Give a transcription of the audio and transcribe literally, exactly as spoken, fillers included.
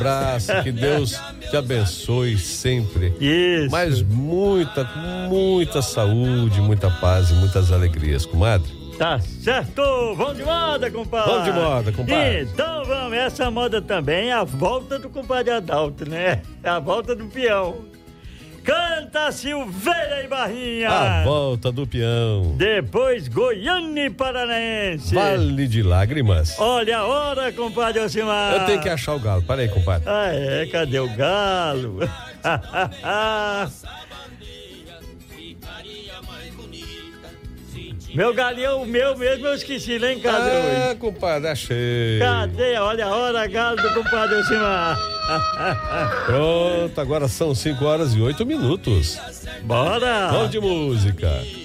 abraço, que Deus te abençoe sempre. Isso. Mas muita, muita saúde, muita paz e muitas alegrias, comadre. Tá certo, vamos de moda, compadre. Vamos de moda, compadre. Então vamos, essa moda também é a volta do compadre Adalto, né? É a volta do peão. Canta Silveira e Barrinha. A volta do peão. Depois Goiânia e Paranaense. Vale de Lágrimas. Olha a hora, compadre Alcimar. Eu tenho que achar o galo, para aí, compadre. Ah, é, cadê o galo? Meu galinho, o meu mesmo eu esqueci lá em casa Ah, hoje. compadre, achei. Cadê? Olha a hora, galo do compadre Alcimar. Pronto, agora são cinco horas e oito minutos. Bora! Vamos de música.